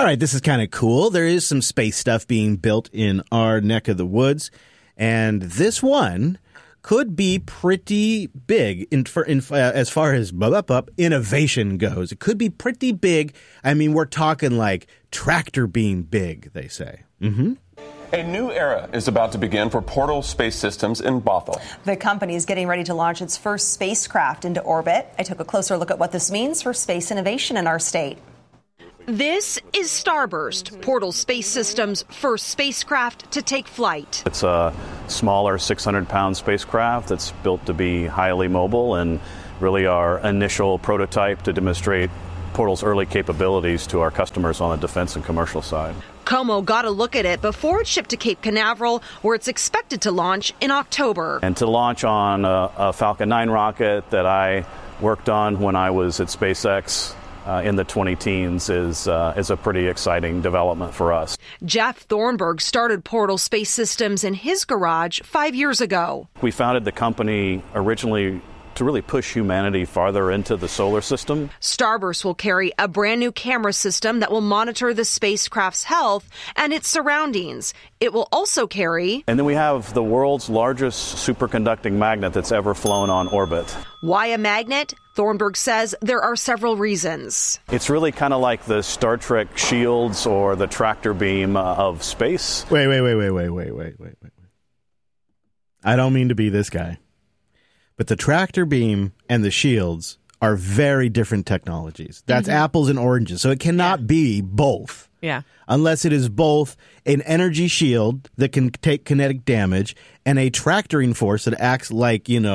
right, this is kind of cool. There is some space stuff being built in our neck of the woods, and this one could be pretty big as far as innovation goes. It could be pretty big. I mean, we're talking like tractor beam big, they say. Mm-hmm. A new era is about to begin for Portal Space Systems in Bothell. The company is getting ready to launch its first spacecraft into orbit. I took a closer look at what this means for space innovation in our state. This is Starburst, Portal Space Systems' first spacecraft to take flight. It's a smaller 600-pound spacecraft that's built to be highly mobile and really our initial prototype to demonstrate Portal's early capabilities to our customers on the defense and commercial side. Como got a look at it before it shipped to Cape Canaveral, where it's expected to launch in October. And to launch on a Falcon 9 rocket that I worked on when I was at SpaceX in the 20-teens is a pretty exciting development for us. Jeff Thornburg started Portal Space Systems in his garage 5 years ago. We founded the company originally to really push humanity farther into the solar system. Starburst will carry a brand new camera system that will monitor the spacecraft's health and its surroundings. It will also carry... And then we have the world's largest superconducting magnet that's ever flown on orbit. Why a magnet? Thornburg says there are several reasons. It's really kind of like the Star Trek shields or the tractor beam of space. Wait. I don't mean to be this guy. But the tractor beam and the shields are very different technologies. That's apples and oranges. So it cannot be both. Yeah. Unless it is both an energy shield that can take kinetic damage and a tractoring force that acts like, you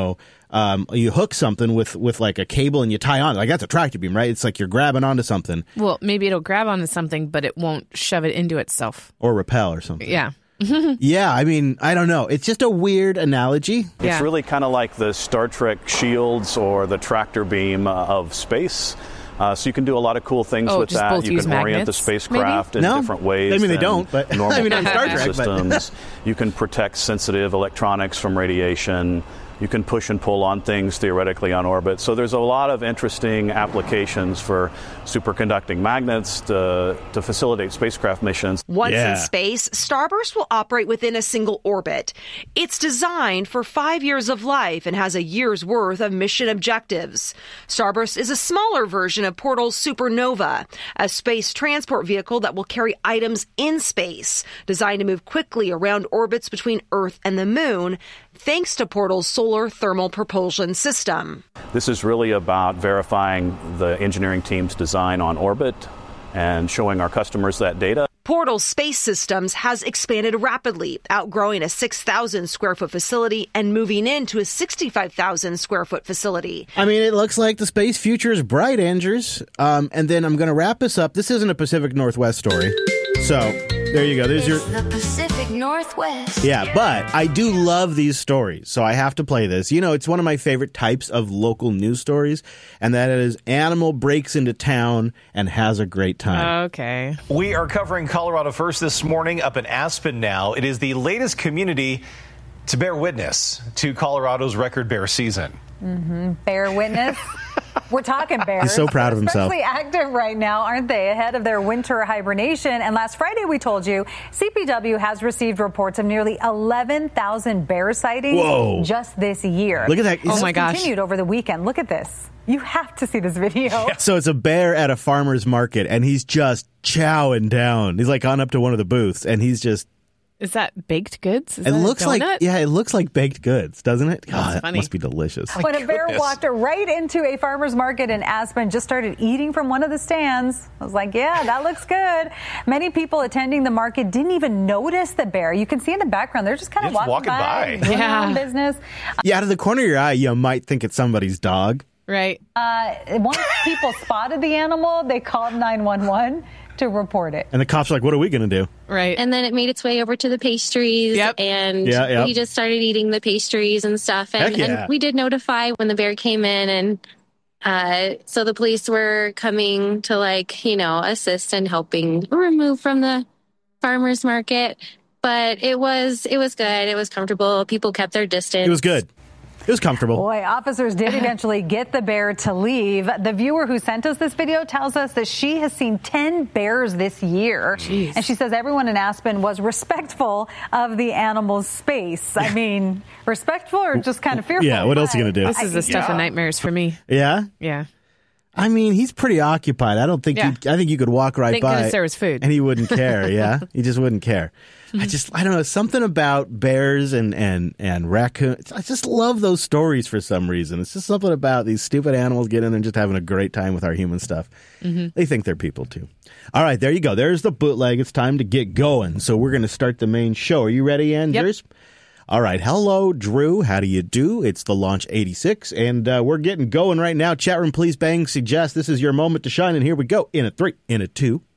hook something with like a cable and you tie on. Like that's a tractor beam, right? It's like you're grabbing onto something. Well, maybe it'll grab onto something, but it won't shove it into itself. Or repel or something. Yeah. Yeah, I mean, I don't know. It's just a weird analogy. It's really kind of like the Star Trek shields or the tractor beam of space. So you can do a lot of cool things with that. You can orient the spacecraft in different ways. I mean, they don't, but normal I mean, on Star Trek systems. You can protect sensitive electronics from radiation. You can push and pull on things theoretically on orbit. So there's a lot of interesting applications for superconducting magnets to facilitate spacecraft missions. Once in space, Starburst will operate within a single orbit. It's designed for 5 years of life and has a year's worth of mission objectives. Starburst is a smaller version of Portal's Supernova, a space transport vehicle that will carry items in space, designed to move quickly around orbits between Earth and the Moon, thanks to Portal's solar thermal propulsion system. This is really about verifying the engineering team's design on orbit and showing our customers that data. Portal Space Systems has expanded rapidly, outgrowing a 6,000 square foot facility and moving into a 65,000 square foot facility. I mean, it looks like the space future is bright, Andrews. And then I'm going to wrap this up. This isn't a Pacific Northwest story. So there you go. There's the Pacific Northwest. Yeah, but I do love these stories, so I have to play this. You know, it's one of my favorite types of local news stories, and that is animal breaks into town and has a great time. Okay. We are covering Colorado First this morning up in Aspen now. It is the latest community to bear witness to Colorado's record bear season. Bear witness. We're talking bears. He's so proud of himself. Especially active right now, aren't they? Ahead of their winter hibernation. And last Friday, we told you, CPW has received reports of nearly 11,000 bear sightings just this year. Look at that. Oh, my gosh. Continued over the weekend. Look at this. You have to see this video. So it's a bear at a farmer's market, and he's just chowing down. He's like on up to one of the booths, and he's just... Is that baked goods? It looks like it looks like baked goods, doesn't it? God, that must be delicious. When a bear walked right into a farmer's market in Aspen, just started eating from one of the stands. I was like, yeah, that looks good. Many people attending the market didn't even notice the bear. You can see in the background, they're just kind of walking by. Doing their own business. Yeah, out of the corner of your eye, you might think it's somebody's dog. Right. Once people spotted the animal, they called 911 to report it. And the cops are like, what are we going to do? Right. And then it made its way over to the pastries. And we just started eating the pastries and stuff. And we did notify when the bear came in. And so the police were coming to, assist and helping remove from the farmer's market. But it was good. It was comfortable. People kept their distance. It was good. It was comfortable. Boy, officers did eventually get the bear to leave. The viewer who sent us this video tells us that she has seen 10 bears this year. Jeez. And she says everyone in Aspen was respectful of the animal's space. I mean, respectful or just kind of fearful? Yeah, what else are you going to do? This is the stuff of nightmares for me. Yeah? Yeah. I mean, he's pretty occupied. I don't think I think you could walk right Thank by. goodness there was food. And he wouldn't care, yeah? He just wouldn't care. I don't know, something about bears and raccoons. I just love those stories for some reason. It's just something about these stupid animals getting in and just having a great time with our human stuff. They think they're people too. All right, there you go. There's the bootleg. It's time to get going. So we're going to start the main show. Are you ready, Anders? Yep. All right. Hello, Drew. How do you do? It's the Launch 86, and we're getting going right now. Chat room, please bang, suggest. This is your moment to shine, and here we go. In a 3, in a 2,